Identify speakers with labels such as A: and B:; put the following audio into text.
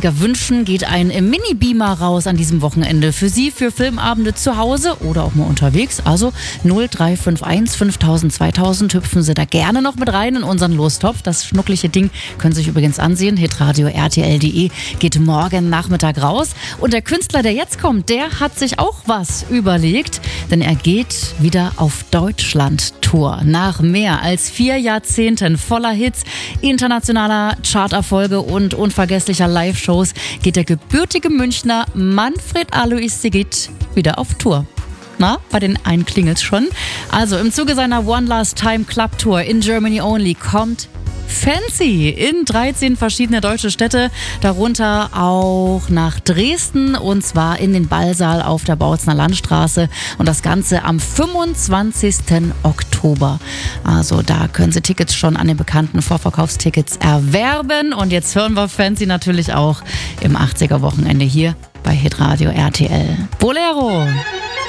A: 80er wünschen, geht ein Mini-Beamer raus an diesem Wochenende. Für Sie, für Filmabende zu Hause oder auch mal unterwegs. Also 0351 5000 2000 hüpfen Sie da gerne noch mit rein in unseren Lostopf. Das schnuckliche Ding können Sie sich übrigens ansehen. Hitradio RTL.de geht morgen Nachmittag raus. Und der Künstler, der jetzt kommt, der hat sich auch was überlegt. Denn er geht wieder auf Deutschland-Tour. Nach mehr als 4 Jahrzehnten voller Hits, internationaler Charterfolge und unvergesslicher Live-Shows geht der gebürtige Münchner Manfred Alois Sigit wieder auf Tour. Na, bei den einen klingelt's schon. Also im Zuge seiner One Last Time Club Tour in Germany Only kommt Fancy in 13 verschiedene deutsche Städte, darunter auch nach Dresden, und zwar in den Ballsaal auf der Bautzner Landstraße, und das Ganze am 25. Oktober. Also da können Sie Tickets schon an den bekannten Vorverkaufstickets erwerben, und jetzt hören wir Fancy natürlich auch im 80er Wochenende hier bei Hitradio RTL. Bolero!